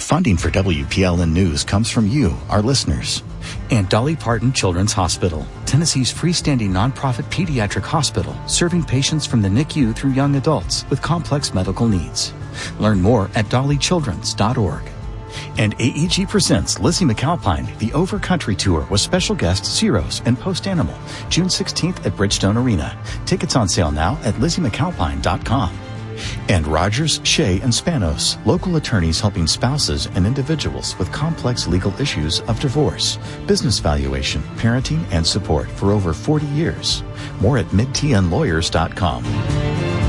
Funding for WPLN News comes from you, our listeners. And Dolly Parton Children's Hospital, Tennessee's freestanding nonprofit pediatric hospital, serving patients from the NICU through young adults with complex medical needs. Learn more at dollychildrens.org. And AEG presents Lizzie McAlpine, the Overcountry Tour with special guests Zeros and Post Animal, June 16th at Bridgestone Arena. Tickets on sale now at LizzieMcAlpine.com. And Rogers, Shea, and Spanos, local attorneys helping spouses and individuals with complex legal issues of divorce, business valuation, parenting, and support for over 40 years. More at midtnlawyers.com.